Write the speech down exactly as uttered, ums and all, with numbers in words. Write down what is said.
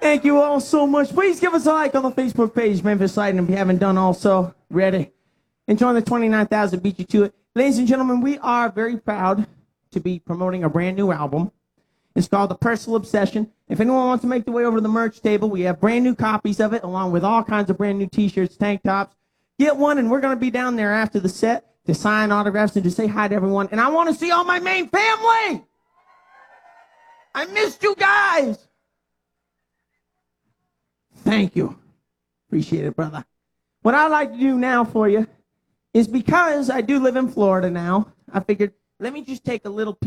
Thank you all so much. Please give us a like on the Facebook page, Memphis Lighting, if you haven't done also. Ready? Enjoying the twenty-nine thousand beat you to it. Ladies and gentlemen, we are very proud to be promoting a brand new album. It's called The Personal Obsession. If anyone wants to make their way over to the merch table, we have brand new copies of it, along with all kinds of brand new t-shirts, tank tops. Get one, and we're going to be down there after the set to sign autographs and to say hi to everyone. And I want to see all my main family. I missed you guys. Thank you. Appreciate it, brother. What I'd like to do now for you is, because I do live in Florida now, I figured, let me just take a little piece